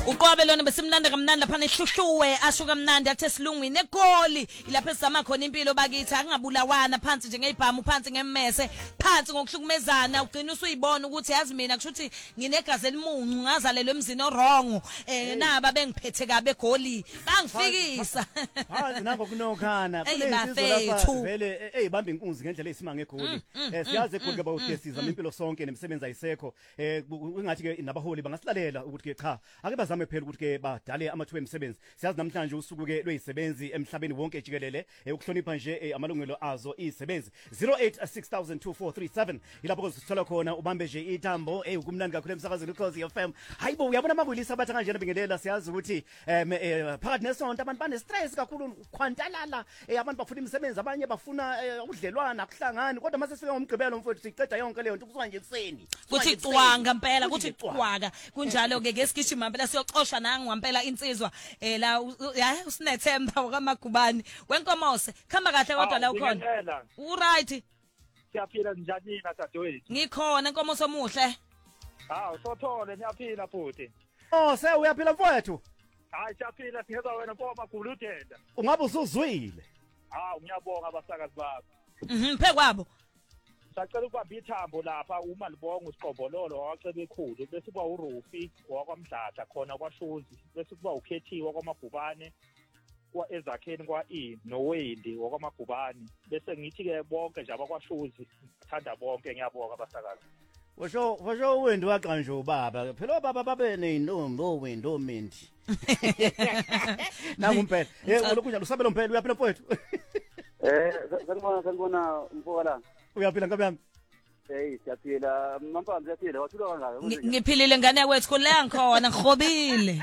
Uqobe lona besimnandi kamnandi lapha nehluhluwe asho kamnandi athe silungwini egoli ilapha esizama khona impilo bakithi akungabulawana phansi nje ngeyibhamu phansi ngemmese phansi ngokuhlukumezana ugcina usuyibona ukuthi yazi mina kusho ukuthi nginegazi elimuncu ngazalelwe emzini orongo naba bengiphethe kabe egoli bangifikisa hayi nango kunokhana kulezizwe vele eyibamba inkunzi ngendlela esimanga egoli siyazi egoli ke bawudesiza impilo sonke nemisebenzi ayisekho ungathi ke nabaholi bangasilalela ukuthi ke cha ake bazame phela ukuthi ke badale amathuba emisebenzi siyazi namhlanje usuku ke lwezisebenzi emhlabeni wonke jikelele ukuhlonipha nje amalungelo azo izisebenzi 08602437 ilapho sithola khona ubambe nje ithambo ukumnandi kakhulu emsakazweni Ukhozi FM hayibo uyabona mabuyilisa abatha kanje nabingelela siyazi ukuthi phakathi nesonto abantu bane stress kakhulu khwantalala abantu bafuna imisebenzi abanye bafuna udlelwana akuhlangani kodwa mase sifika ngomgqibelo mfowethu siceda yonke leyo nto kuswa nje ekseni kuthi cwanga impela kuthi cwaka kunjalo ke ngesigijima impela siyocosha nangu ngempela insizwa la usinethemba wakamagubani wenkomose khamba kahle kodwa la ukhona right siyaphila njani na dadewethu ngikhona enkomoso omuhle sothole niyaphila futhi se uyaphila mfowethu hayi siyaphila singeza wena mpoma khulu uthenda ungabe usuzwile ngiyabonga abasakazi bakho phekwabo sacela ukubamba ithambo lapha uma libonga usiqobololo wacela ekhulu bese kuba uRufi wakwamdlatha khona kwaShozi bese kuba ukhethiwa kwamagubane ezakheni nowendi wakwamagubane bese ngithi ke bonke nje abakwaShozi ngithanda bonke ngiyabonga abasakazi washo wendi waqanje ubaba phela ubaba babe nezintombi owendi omendi nangu mpela ulokunjalo usabelo mpela uyaphila mfowethu sanibona mfola uyaphila ngabe yami siyaphila mampambi siyaphila wathula kangaka ngiphilile ngane yakwethu kuleya ngikhona ngirhobile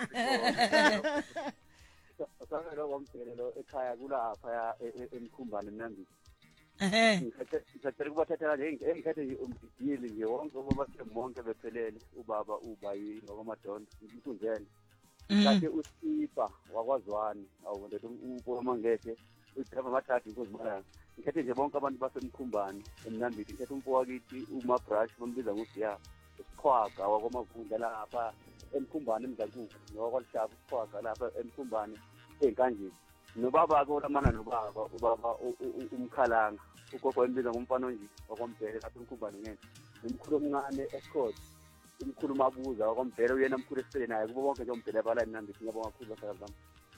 Sangelo kwamdelelo ekhaya kulapha emkhumbane mnandi ngicela ukubathathela nje engikhethe umdidili nje wonke obasemonke bephelele ubaba ubayi ngokwamadonda ngimthunzele kahle uSipa wakwazwani awubonde umpoma ngeke uthaba mathathu ukuzibona ngikhethe nje bonke abantu basemkhumbane emnandi ngikhethe umfo wakithi uMabrush bombiza ngoSiya isikhwaga wakwamavunda lapha emkhumbane emzakuku nokwalishaba isikhwaga lapha emkhumbane enkanje nobaba ke olamana nobaba ubaba umkhalanga ugogo embiza ngomfana nje wakwambhele lapha emkhumbane ngene umkhulu omncane escort umkhulu mabuza wakwambhele uyena umkhulu esipele naye kubo bonke nje umbhele abala emnandi ngiyabonga kakhulu basakazami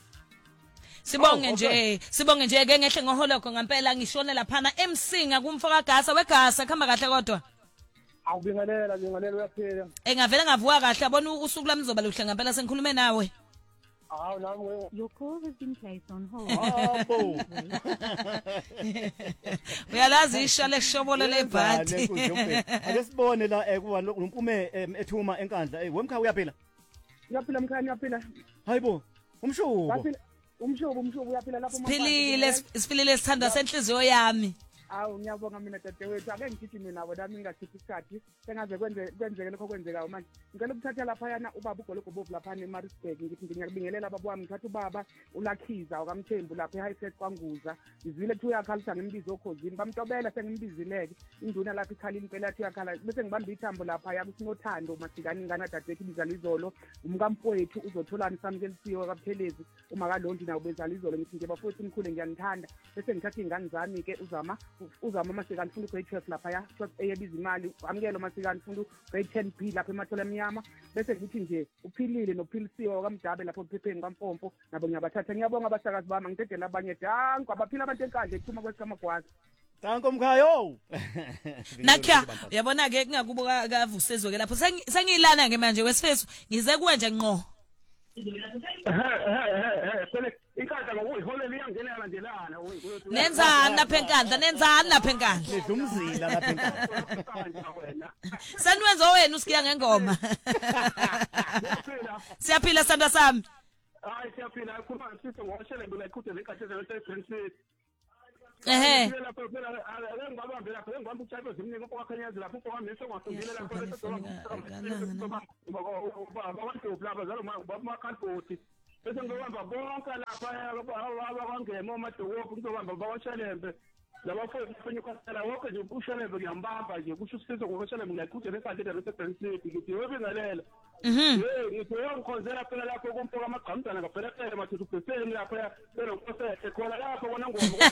sibonge nje ke ngehle ngoholoko ngempela ngishone laphana emsinga kumfoka gasa wegasa khamba kahle kodwa awubingelela uyaphila engavela ngavuka kahle abona usuku lami lizoba luhle ngempela sengikhulume nawe Your call has been placed on hold. Uyalazi isha leshobolo lebhadi. Ake sibone la kuba nompume ethuma enkandla wemkhaya uyaphila? Uyaphila mkhaya uyaphila. Hayibo umshubo. Umshubo uyaphila lapho sifilile sithandwa senhliziyo yami. Ngiyabonga mina dadewethu ake ngigijime nabo nami ngingachithi isikhathi sengaze kwenzeke lokho kwenzekayo manje ngicela ukuthatha lapha yana ubaba uGologobovu lapha eMaritzburg ngithi ngiyakubingelela baba wami ngithatha ubaba uLakhiza wakamthembu lapha eHighset kwaNguza izwile kuthi uyakhalisa ngembizo okhozini bamtobela sengimbizileke induna lapha ikhalini impela yathi uyakhala bese ngibamba ithambo lapha yakusinothando masikani ngana dadewethu bizala izolo umkamfowethu uzotholani samkelisiwe kaButhelezi uma kalondi nawo bezala izolo ngithi nje bafowethu umkhulu ngiyanithanda bese ngithatha ingane zami ke uzama masikani funda grade 12 lapha ya eyebiza imali amukelo masikani funda grade 10B lapha emathola emnyama bese ngithi nje uphilile nophilisiwe kwaMdabe lapho ephepheni kwaMpompo nabo ngiyabathatha ngiyabonga abasakazi bami ngitedela abanye danko abaphila abantu enkandla ethuma kwesikamagwazi danko mkhayo nakha uyabona ke kungakubuka kavusezwe ke lapho sengiyilana ke manje wesifeso ngize kuwe nje ngqo inkandla ngokuyiholela iyangena landelana nenzani lapha enkandla ledumzila lapha enkandla saniwenza wena usikiya ngengoma siyaphila sandwa sami hayi siyaphila khuluma ngisithe ngoshele ngila ikhuthe lekhatheze leSense ngibabambe lapho ngibamba uchayipo zimningi uPokakhanyazi lapho uPokamese ngwasungile lapho laba zalo mamakhalboti bese ngibamba bonke lapha abakwangema omadokophu ngizobamba bawashelembe labafowethu kufanele kwasela wonke nje ushone ngiyambamba nje kusho usizo ngokushona ngiyaqhudela esandleni laseBrandsley ngithi webengalela ngithi ngikhonzela phela lapho kumpoka amagqamdana ngaphela phela mathi ubheseni lapha benokhosehle khona lapho kona ngoma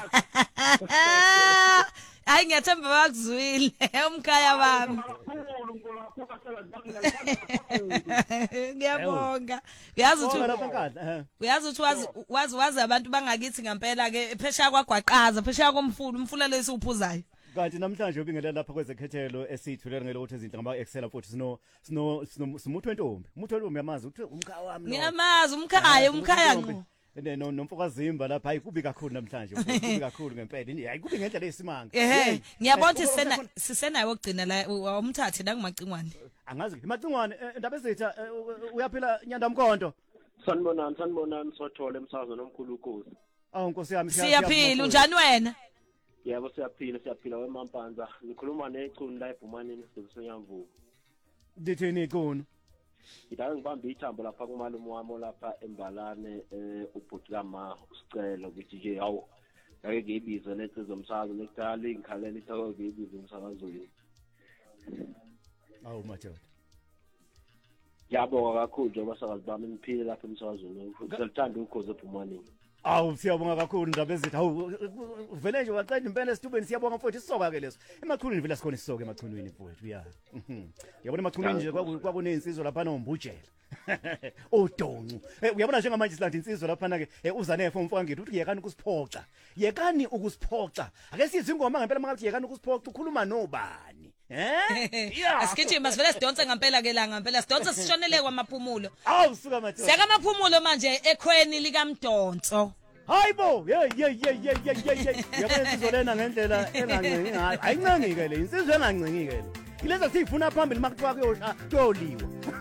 hayi ngiyathemba bakuzwile umkhaya bami ngiyabonga uyazi ukuthi wazi abantu bangakithi ngempela ke phesha kwagwaqaza phesha komfula lesuphuzayo kanti namhlanje ubingelela lapha kwezekhethelo esithulela ngelokuthi izinto ngama excel futhi sino ntombi yamazi uthi umkhaya wami ngiyamazi umkhaya ngo nomfokazimba lapha hayi kubi kakhulu namhlanje kubi kakhulu ngempela hayi kubi ngendlela esimanga ngiyabona sisenayo okugcina la umthathe la ngumacingwane angazi imacingwane indaba ezitha uyaphila nyanda mkhonto sanibonani sothole emsazweni omkhulu uKhosi Nkosi yami siyaphila unjani wena yebo siyaphila weMampanza ngikhuluma neChunu la eBhumaneni sisenyamvuko dithini iChunu ngidake ngibambe ithambo lapha kumalume wami lapha eMbalane ubhuti kama usicelo ukuthi nje hawu ngeke ngiyibize lensizwa umsakazo nekudala ingikhalela ithako ngiyibize umsakazweni madoda yabonga kakhulu nje abasakazi bami niphile lapha emsakazweni ngizolithanda uKhosi eBhumaneni siyabonga kakhulu indaba ezithi vele nje waqeda impela esithubeni siyabonga mfowethu isoka ke leso emachunwini vele sikhona isoka emachunwini mfowethu yabona emachunwini nje kwakunensizwa lapha nombujela odoncu uyabona njengamanje silanda insizwa lapha ke uzanefo mfowethu uthi yekani ukusiphoxa ake siyizi ingoma ngempela mangathi yekani ukusiphoxa ukhuluma nobani asigijima sivele sidonse ngempela ke la ngempela sidonse sishonele kwamaphumulo suka madoda siyaka amaphumulo manje ekhweni likaMdonso hayibo yabona insizwa lena ngendlela engancengi ngayo ayincengike le insizwa engancengi ke le ileza sifuna phambili makuthiwa kuyoliwa